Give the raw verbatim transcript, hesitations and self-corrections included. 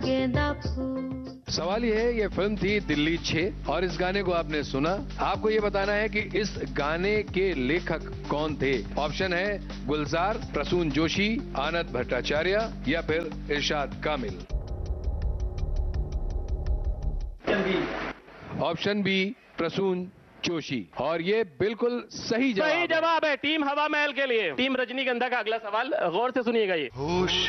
गेंदा फूल। सवाल ये है, ये फिल्म थी दिल्ली छह और इस गाने को आपने सुना। आपको ये बताना है कि इस गाने के लेखक कौन थे। ऑप्शन है गुलजार, प्रसून जोशी, आनंद भट्टाचार्य या फिर इरशाद कामिल। ऑप्शन बी प्रसून जोशी और ये बिल्कुल सही जवाब सही जवाब है टीम हवा महल के लिए। टीम रजनीगंधा का अगला सवाल गौर से सुनिएगा। ये होश